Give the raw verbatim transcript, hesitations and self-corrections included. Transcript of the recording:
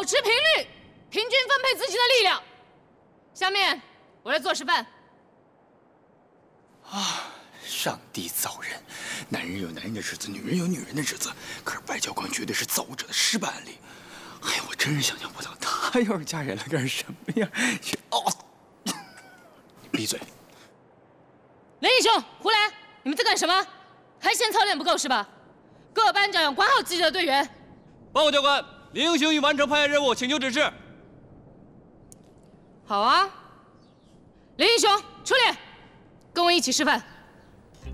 持频率，平均分配自己的力量。下面我来做示范。 啊！上帝造人，男人有男人的职责，女人有女人的职责。可是外交官绝对是造物者的失败案例。哎呀，我真是想象不到，他要是嫁人了干什么呀？哦！你闭嘴！ 林英雄、胡兰，你们在干什么？还嫌操练不够是吧？各班长要管好自己的队员。 报告教官，林英雄已完成派员任务，请求指示。 好啊，林英雄出列，跟我一起示范。